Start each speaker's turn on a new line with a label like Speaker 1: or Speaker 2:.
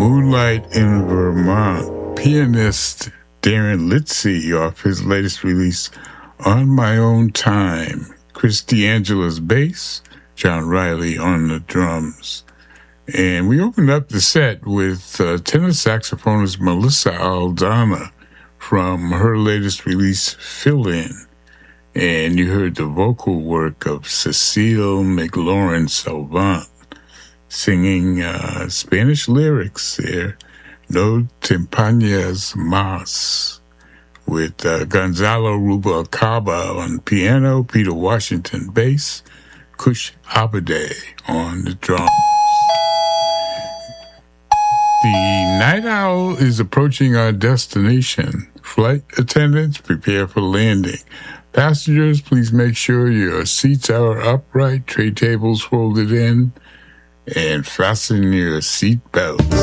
Speaker 1: Moonlight in Vermont. Pianist Darren Litzy off his latest release, On My Own Time. Chris D'Angela's bass, John Riley on the drums. And we opened up the set with tenor saxophonist Melissa Aldana from her latest release, Fill In. And you heard the vocal work of Cecile McLaurin Salvant singing Spanish lyrics there, No Timpañas Más, with Gonzalo Rubalcaba on piano, Peter Washington bass, Kush Abade on the drums. The night owl is approaching our destination. Flight attendants, prepare for landing. Passengers, please make sure your seats are upright, tray tables folded in, and fasten your seat belts.